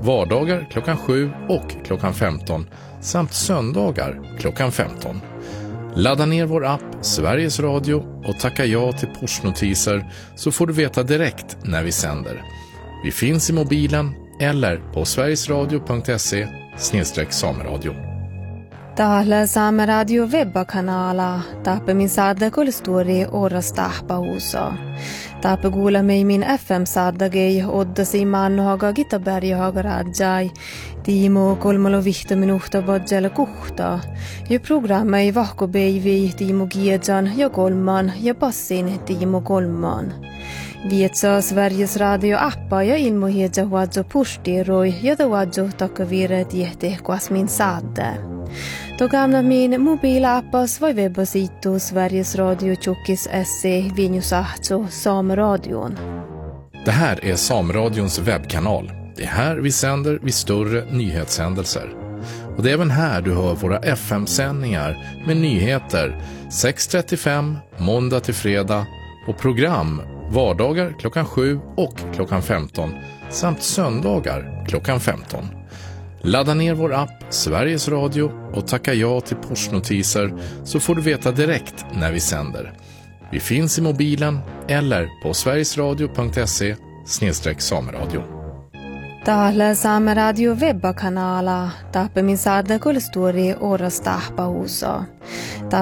vardagar klockan 7 och klockan 15 samt söndagar klockan 15. Ladda ner vår app Sveriges Radio och tacka ja till pushnotiser så får du veta direkt när vi sänder. Vi finns i mobilen eller på sverigesradio.se/sameradio. Täällä Saameradio webbakanala taappe min saadda kulstori oras tahpahuuso. Taappe kuulemme min FM-saaddagei oddasi maannohaga Gitaberjahaga rajai. Tiimo 3 minuutta bodjelle kuhta. Ja programma ei vahkobeivi Tiimo Giedjan ja kolman ja passin Tiimo kolman. Vietsa Sveriges Radio-appa ja ilmohiedja huadjo pustiroi ja huadjo takkavire tiehti kuas min saadde. Då gamla min mobilappas var webbasitu Sveriges Radio Tjockis SE Vinjusahto Sameradion. Det här är Sameradions webbkanal. Det är här vi sänder vid större nyhetshändelser. Och det är även här du hör våra FM-sändningar med nyheter 6:35 måndag till fredag och program vardagar klockan 7 och klockan 15 samt söndagar klockan 15. Ladda ner vår app Sveriges Radio och tacka ja till pushnotiser så får du veta direkt när vi sänder. Vi finns i mobilen eller på sverigesradio.se/sameradio. Täällä Saameradio webbakanala taappe min saadda kulstori oras tahpahuuso.